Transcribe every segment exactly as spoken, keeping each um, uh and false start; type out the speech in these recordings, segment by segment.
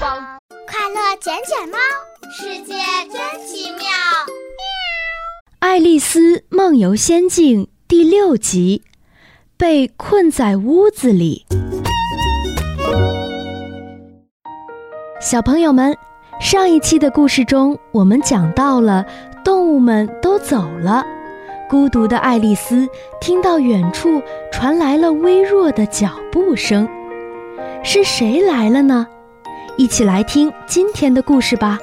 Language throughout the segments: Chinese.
快乐捡捡猫，世界真奇妙。 爱丽丝梦游仙境第六集，被困在屋子里。小朋友们，上一期的故事中，我们讲到了动物们都走了，孤独的爱丽丝听到远处传来了微弱的脚步声。是谁来了呢？一起来听今天的故事吧。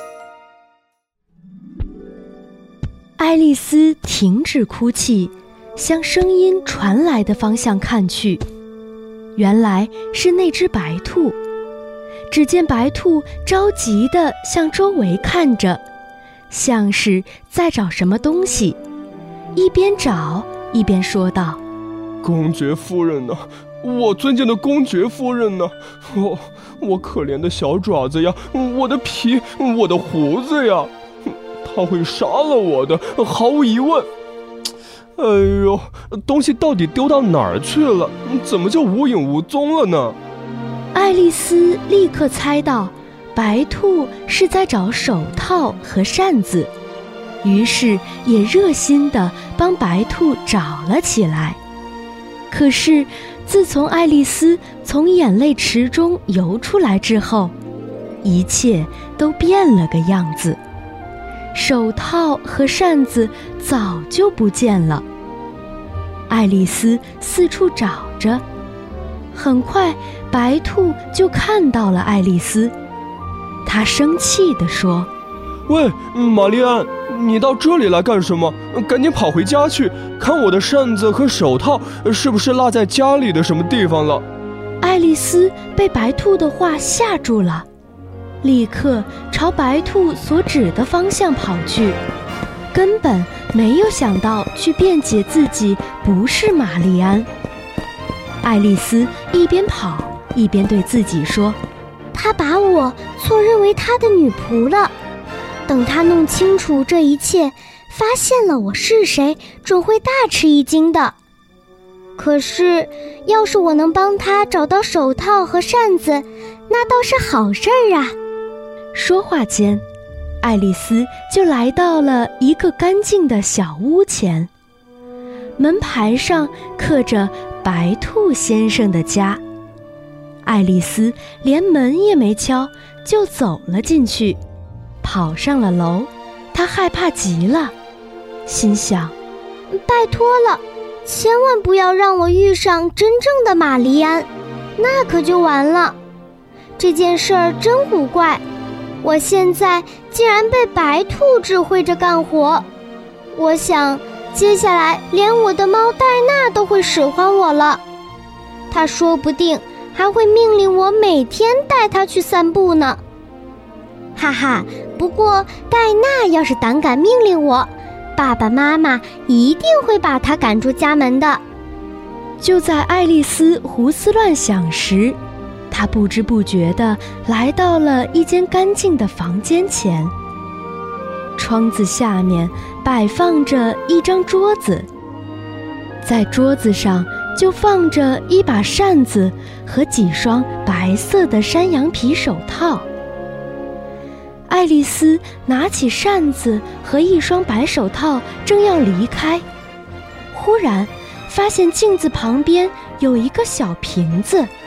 爱丽丝停止哭泣，向声音传来的方向看去，原来是那只白兔。只见白兔着急地向周围看着，像是在找什么东西，一边找一边说道： 公爵夫人呢？我尊敬的公爵夫人呢？我我可怜的小爪子呀，我的皮，我的胡子呀，他会杀了我的，毫无疑问。哎呦，东西到底丢到哪儿去了？怎么就无影无踪了呢？ 爱丽丝立刻猜到白兔是在找手套和扇子，于是也热心地帮白兔找了起来。可是自从爱丽丝从眼泪池中游出来之后，一切都变了个样子。手套和扇子早就不见了。爱丽丝四处找着，很快白兔就看到了爱丽丝。她生气地说： 喂，玛丽安，你到这里来干什么？赶紧跑回家去，看我的扇子和手套是不是落在家里的什么地方了。 爱丽丝被白兔的话吓住了，立刻朝白兔所指的方向跑去，根本没有想到去辩解自己不是玛丽安。爱丽丝一边跑一边对自己说： 他把我错认为他的女仆了，等他弄清楚这一切，发现了我是谁，准会大吃一惊的。可是要是我能帮他找到手套和扇子，那倒是好事儿啊。 说话间，爱丽丝就来到了一个干净的小屋前，门牌上刻着白兔先生的家。爱丽丝连门也没敲，就走了进去，跑上了楼。她害怕极了，心想： 拜托了，千万不要让我遇上真正的玛丽安，那可就完了。这件事儿真古怪，我现在竟然被白兔指挥着干活。我想接下来连我的猫戴娜都会使唤我了，她说不定还会命令我每天带她去散步呢。哈哈，不过戴娜要是胆敢命令我，爸爸妈妈一定会把她赶出家门的。 就在爱丽丝胡思乱想时，她不知不觉地来到了一间干净的房间前。窗子下面摆放着一张桌子，在桌子上就放着一把扇子和几双白色的山羊皮手套。爱丽丝拿起扇子和一双白手套，正要离开，忽然发现镜子旁边有一个小瓶子，